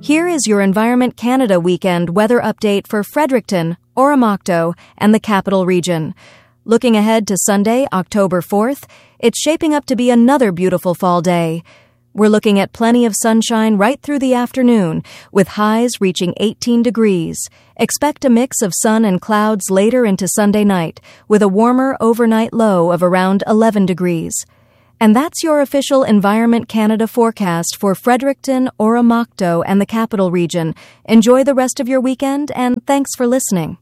Here is your Environment Canada weekend weather update for Fredericton, Oromocto, and the Capital Region. Looking ahead to Sunday, October 4th, it's shaping up to be another beautiful fall day. We're looking at plenty of sunshine right through the afternoon, with highs reaching 18 degrees. Expect a mix of sun and clouds later into Sunday night, with a warmer overnight low of around 11 degrees. And that's your official Environment Canada forecast for Fredericton, Oromocto, and the Capital Region. Enjoy the rest of your weekend, and thanks for listening.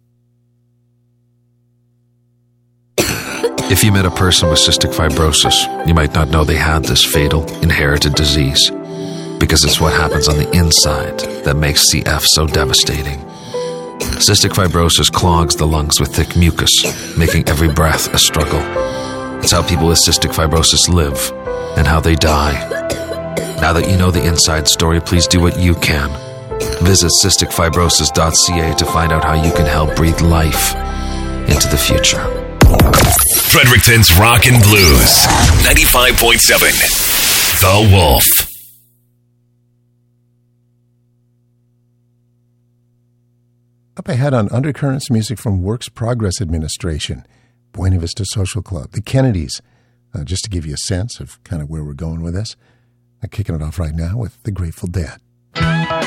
If you met a person with cystic fibrosis, you might not know they had this fatal, inherited disease, because it's what happens on the inside that makes CF so devastating. Cystic fibrosis clogs the lungs with thick mucus, making every breath a struggle. It's how people with cystic fibrosis live and how they die. Now that you know the inside story, please do what you can. Visit cysticfibrosis.ca to find out how you can help breathe life into the future. Fredericton's Rock and Blues, 95.7, The Wolf. Up ahead on Undercurrents, music from Works Progress Administration, Buena Vista Social Club, the Kennedys, just to give you a sense of kind of where we're going with this. I'm kicking it off right now with the Grateful Dead.